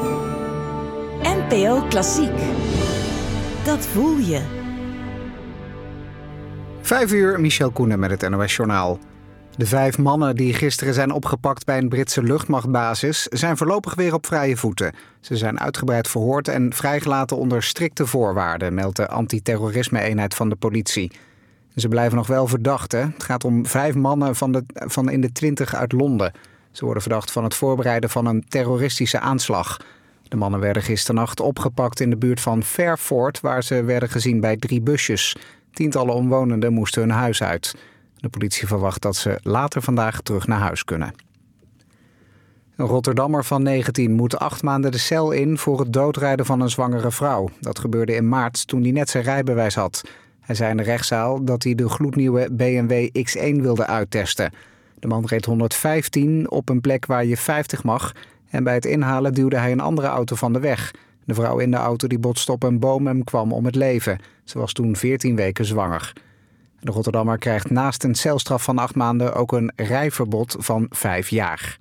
NPO Klassiek. Dat voel je. 5:00, Michel Koenen met het NOS-journaal. De 5 mannen die gisteren zijn opgepakt bij een Britse luchtmachtbasis zijn voorlopig weer op vrije voeten. Ze zijn uitgebreid verhoord en vrijgelaten onder strikte voorwaarden, meldt de antiterrorisme-eenheid van de politie. Ze blijven nog wel verdachten. Het gaat om 5 mannen van in de 20 uit Londen. Ze worden verdacht van het voorbereiden van een terroristische aanslag. De mannen werden gisternacht opgepakt in de buurt van Fairford, waar ze werden gezien bij 3 busjes. Tientallen omwonenden moesten hun huis uit. De politie verwacht dat ze later vandaag terug naar huis kunnen. Een Rotterdammer van 19 moet 8 maanden de cel in voor het doodrijden van een zwangere vrouw. Dat gebeurde in maart toen hij net zijn rijbewijs had. Hij zei in de rechtszaal dat hij de gloednieuwe BMW X1 wilde uittesten. De man reed 115 op een plek waar je 50 mag. En bij het inhalen duwde hij een andere auto van de weg. De vrouw in de auto die botste op een boom en kwam om het leven. Ze was toen 14 weken zwanger. De Rotterdammer krijgt naast een celstraf van 8 maanden ook een rijverbod van 5 jaar.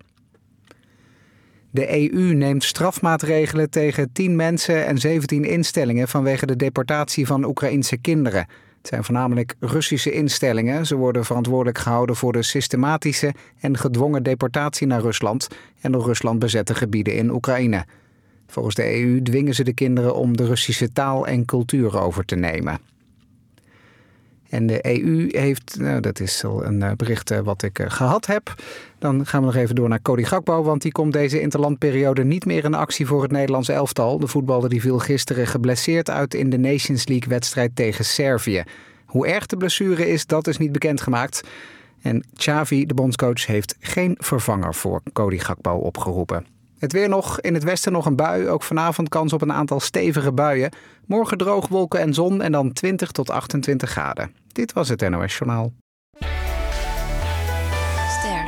De EU neemt strafmaatregelen tegen 10 mensen en 17 instellingen vanwege de deportatie van Oekraïense kinderen. Het zijn voornamelijk Russische instellingen. Ze worden verantwoordelijk gehouden voor de systematische en gedwongen deportatie naar Rusland en door Rusland bezette gebieden in Oekraïne. Volgens de EU dwingen ze de kinderen om de Russische taal en cultuur over te nemen. En de EU heeft, dat is al een bericht wat ik gehad heb. Dan gaan we nog even door naar Cody Gakpo, want die komt deze interlandperiode niet meer in actie voor het Nederlands elftal. De voetballer die viel gisteren geblesseerd uit in de Nations League-wedstrijd tegen Servië. Hoe erg de blessure is, dat is niet bekendgemaakt. En Xavi, de bondscoach, heeft geen vervanger voor Cody Gakpo opgeroepen. Het weer nog. In het westen nog een bui. Ook vanavond kans op een aantal stevige buien. Morgen droog, wolken en zon en dan 20 tot 28 graden. Dit was het NOS Journaal. Ster.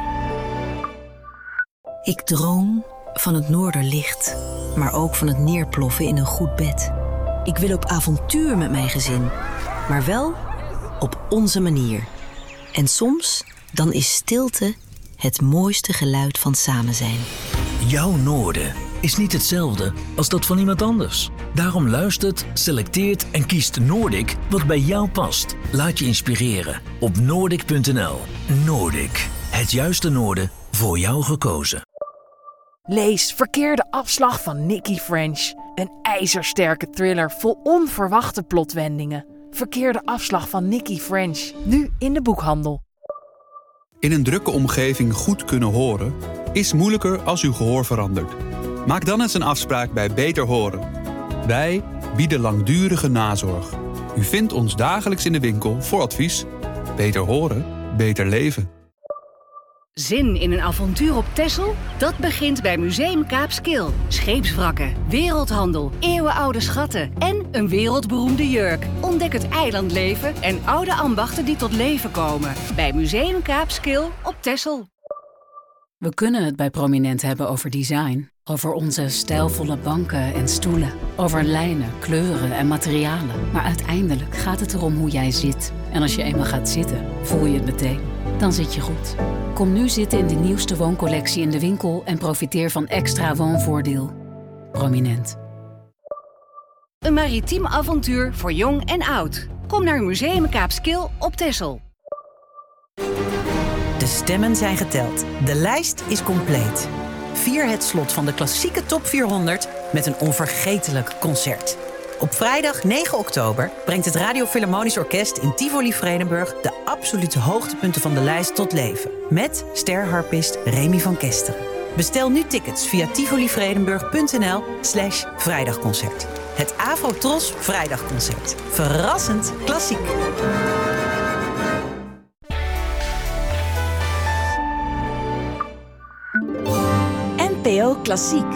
Ik droom van het noorderlicht, maar ook van het neerploffen in een goed bed. Ik wil op avontuur met mijn gezin, maar wel op onze manier. En soms, dan is stilte het mooiste geluid van samen zijn. Jouw noorden is niet hetzelfde als dat van iemand anders. Daarom luistert, selecteert en kiest Noordic wat bij jou past. Laat je inspireren op Noordic.nl. Noordic, het juiste noorden voor jou gekozen. Lees Verkeerde afslag van Nikki French. Een ijzersterke thriller vol onverwachte plotwendingen. Verkeerde afslag van Nikki French. Nu in de boekhandel. In een drukke omgeving goed kunnen horen is moeilijker als uw gehoor verandert. Maak dan eens een afspraak bij Beter Horen. Wij bieden langdurige nazorg. U vindt ons dagelijks in de winkel voor advies. Beter horen, beter leven. Zin in een avontuur op Texel? Dat begint bij Museum Kaapskil. Scheepswrakken, wereldhandel, eeuwenoude schatten en een wereldberoemde jurk. Ontdek het eilandleven en oude ambachten die tot leven komen. Bij Museum Kaapskil op Texel. We kunnen het bij Prominent hebben over design. Over onze stijlvolle banken en stoelen. Over lijnen, kleuren en materialen. Maar uiteindelijk gaat het erom hoe jij zit. En als je eenmaal gaat zitten, voel je het meteen. Dan zit je goed. Kom nu zitten in de nieuwste wooncollectie in de winkel en profiteer van extra woonvoordeel. Prominent. Een maritiem avontuur voor jong en oud. Kom naar Museum Kaapskil op Texel. De stemmen zijn geteld. De lijst is compleet. Vier het slot van de klassieke top 400 met een onvergetelijk concert. Op vrijdag 9 oktober brengt het Radio Philharmonisch Orkest in Tivoli Vredenburg de absolute hoogtepunten van de lijst tot leven. Met sterharpist Remy van Kesteren. Bestel nu tickets via tivolivredenburg.nl/vrijdagconcert. Het Afro-Tros Vrijdagconcert. Verrassend klassiek. NPO Klassiek.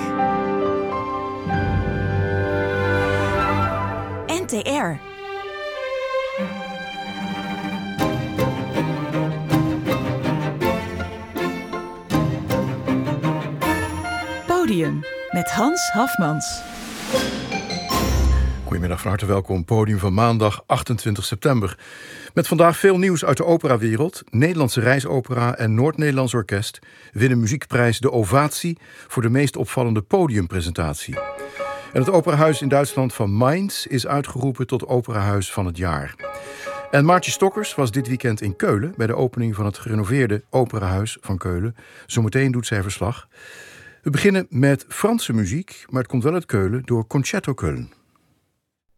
NTR. Podium met Hans Hafmans. Goedemiddag, van harte welkom. Podium van maandag 28 september. Met vandaag veel nieuws uit de operawereld. Nederlandse Reisopera en Noord-Nederlands Orkest winnen muziekprijs de Ovatie voor de meest opvallende podiumpresentatie. En het operahuis in Duitsland van Mainz is uitgeroepen tot operahuis van het jaar. En Maartje Stokkers was dit weekend in Keulen bij de opening van het gerenoveerde operahuis van Keulen. Zometeen doet zij verslag. We beginnen met Franse muziek, maar het komt wel uit Keulen door Concerto Köln.